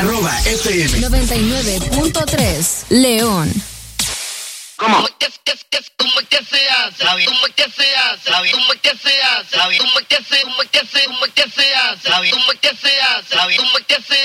FM 99.3 León. ¿Cómo? ¿Cómo es que se hace? ¿Cómo es que se hace? ¿Cómo es que se hace? ¿Cómo es que se hace? ¿Cómo es que se hace? ¿Cómo es que se hace? ¿Cómo es que se hace?